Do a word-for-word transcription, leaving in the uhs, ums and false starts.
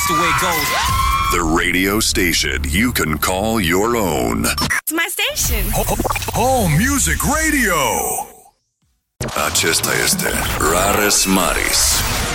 the way it goes. The radio station you can call your own. It's my station. Home Music Radio. Acesta este Rares Maris.